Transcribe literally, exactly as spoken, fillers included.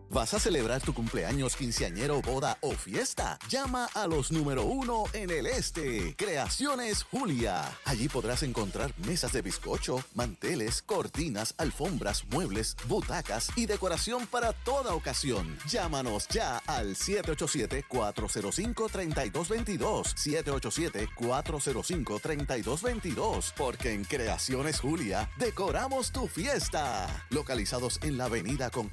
¿Vas a celebrar tu cumpleaños, quinceañero, boda o fiesta? Llama a los número uno en el este. Creaciones Julia. Allí podrás encontrar mesas de bizcocho, manteles, cortinas, alfombras, muebles, butacas y decoración para toda ocasión. Llámanos ya al siete ocho siete, cuatro cero cinco, tres dos dos dos. siete ocho siete, cuatro cero cinco, tres dos dos dos. Porque en Creaciones Julia decoramos tu fiesta. Localizados en la avenida con